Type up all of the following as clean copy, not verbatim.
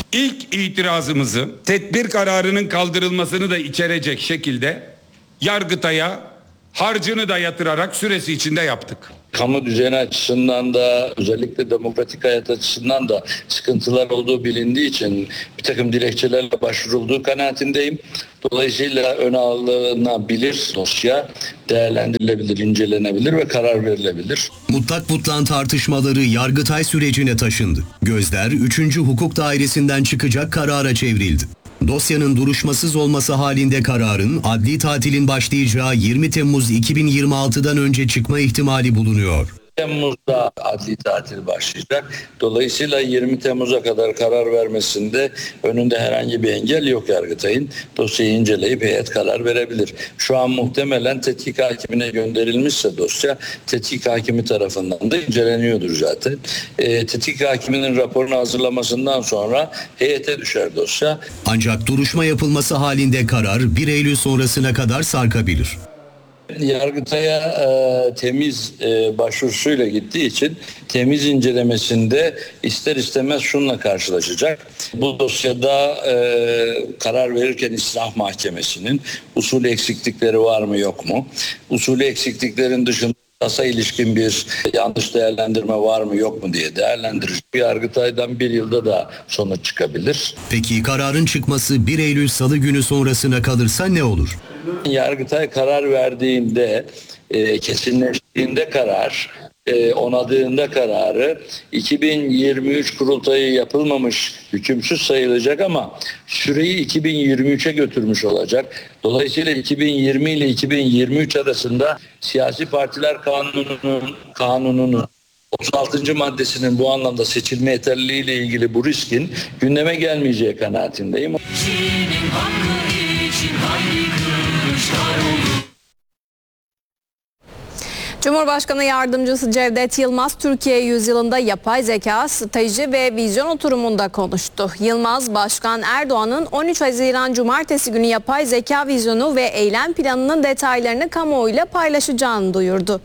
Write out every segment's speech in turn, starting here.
İlk itirazımızı tedbir kararının kaldırılmasını da içerecek şekilde Yargıtay'a harcını da yatırarak süresi içinde yaptık. Kamu düzeni açısından da özellikle demokratik hayat açısından da sıkıntılar olduğu bilindiği için bir takım dilekçelerle başvurulduğu kanaatindeyim. Dolayısıyla öne alınabilir dosya, değerlendirilebilir, incelenebilir ve karar verilebilir. Mutlak butlan tartışmaları Yargıtay sürecine taşındı. Gözler 3. Hukuk Dairesi'nden çıkacak karara çevrildi. Dosyanın duruşmasız olması halinde kararın adli tatilin başlayacağı 20 Temmuz 2026'dan önce çıkma ihtimali bulunuyor. Temmuz'da adli tatil başlayacak. Dolayısıyla 20 Temmuz'a kadar karar vermesinde önünde herhangi bir engel yok Yargıtay'ın. Dosyayı inceleyip heyet karar verebilir. Şu an muhtemelen tetkik hakimine gönderilmişse dosya tetkik hakimi tarafından da inceleniyordur zaten. Tetkik hakiminin raporunu hazırlamasından sonra heyete düşer dosya. Ancak duruşma yapılması halinde karar 1 Eylül sonrasına kadar sarkabilir. Yargıtay'a temiz başvurusuyla gittiği için temiz incelemesinde ister istemez şunla karşılaşacak. Bu dosyada karar verirken İslah Mahkemesi'nin usulü eksiklikleri var mı yok mu? Usulü eksikliklerin dışında yasa ilişkin bir yanlış değerlendirme var mı yok mu diye değerlendirecek. Yargıtay'dan bir yılda da sonuç çıkabilir. Peki kararın çıkması 1 Eylül Salı günü sonrasına kalırsa ne olur? Yargıtay karar verdiğinde, kesinleştiğinde karar, onadığında kararı 2023 kurultayı yapılmamış hükümsüz sayılacak ama süreyi 2023'e götürmüş olacak. Dolayısıyla 2020 ile 2023 arasında siyasi partiler kanununun 36. maddesinin bu anlamda seçilme yeterliliği ile ilgili bu riskin gündeme gelmeyeceği kanaatindeyim. Cumhurbaşkanı Yardımcısı Cevdet Yılmaz, Türkiye Yüzyılı'nda yapay zeka, strateji ve vizyon oturumunda konuştu. Yılmaz, Başkan Erdoğan'ın 13 Haziran Cumartesi günü yapay zeka vizyonu ve eylem planının detaylarını kamuoyuyla paylaşacağını duyurdu.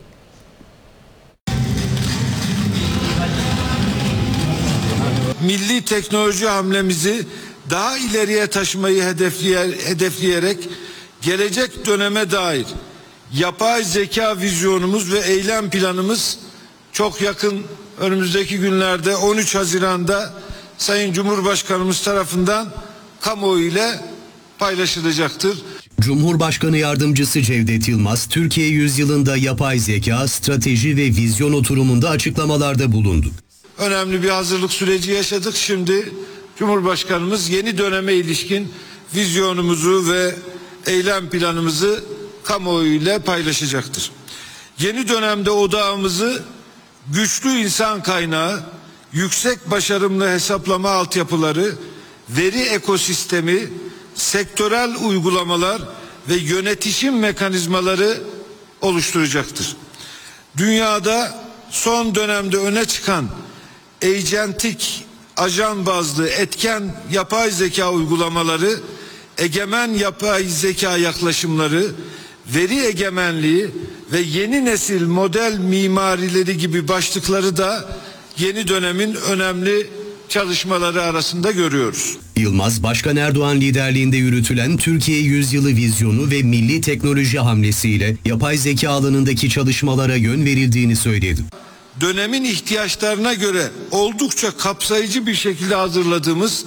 Milli teknoloji hamlemizi daha ileriye taşımayı hedefleyerek gelecek döneme dair yapay zeka vizyonumuz ve eylem planımız çok yakın önümüzdeki günlerde 13 Haziran'da Sayın Cumhurbaşkanımız tarafından kamuoyu ile paylaşılacaktır. Cumhurbaşkanı Yardımcısı Cevdet Yılmaz, Türkiye Yüzyılı'nda yapay zeka, strateji ve vizyon oturumunda açıklamalarda bulundu. Önemli bir hazırlık süreci yaşadık. Şimdi Cumhurbaşkanımız yeni döneme ilişkin vizyonumuzu ve eylem planımızı kamuoyu ile paylaşacaktır. Yeni dönemde odağımızı güçlü insan kaynağı, yüksek başarımlı hesaplama altyapıları, veri ekosistemi, sektörel uygulamalar ve yönetişim mekanizmaları oluşturacaktır. Dünyada son dönemde öne çıkan agentik, ajan bazlı etken yapay zeka uygulamaları, egemen yapay zeka yaklaşımları, veri egemenliği ve yeni nesil model mimarileri gibi başlıkları da yeni dönemin önemli çalışmaları arasında görüyoruz. Yılmaz, Başkan Erdoğan liderliğinde yürütülen Türkiye Yüzyılı vizyonu ve milli teknoloji hamlesiyle yapay zeka alanındaki çalışmalara yön verildiğini söyledi. Dönemin ihtiyaçlarına göre oldukça kapsayıcı bir şekilde hazırladığımız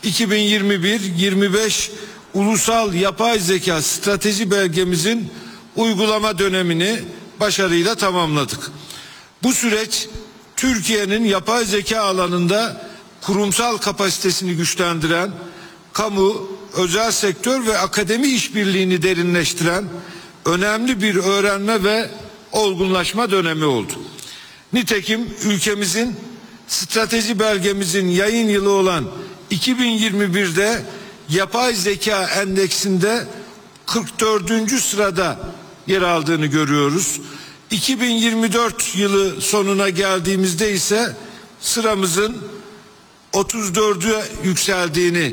2021-25 Ulusal Yapay Zeka Strateji belgemizin uygulama dönemini başarıyla tamamladık. Bu süreç Türkiye'nin yapay zeka alanında kurumsal kapasitesini güçlendiren, kamu, özel sektör ve akademi işbirliğini derinleştiren önemli bir öğrenme ve olgunlaşma dönemi oldu. Nitekim ülkemizin strateji belgemizin yayın yılı olan 2021'de yapay zeka endeksinde 44. sırada yer aldığını görüyoruz. 2024 yılı sonuna geldiğimizde ise sıramızın 34'e yükseldiğini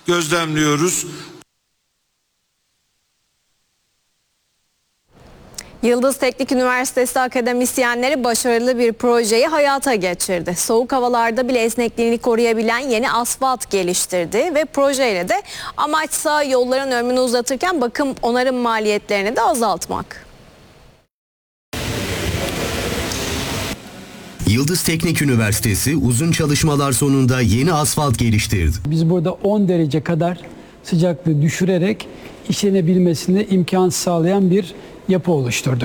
gözlemliyoruz. Yıldız Teknik Üniversitesi akademisyenleri başarılı bir projeyi hayata geçirdi. Soğuk havalarda bile esnekliğini koruyabilen yeni asfalt geliştirdi ve projeyle de amaçsa yolların ömrünü uzatırken bakım onarım maliyetlerini de azaltmak. Yıldız Teknik Üniversitesi uzun çalışmalar sonunda yeni asfalt geliştirdi. Biz burada 10 derece kadar sıcaklığı düşürerek işlenebilmesine imkan sağlayan bir yapı oluşturduk.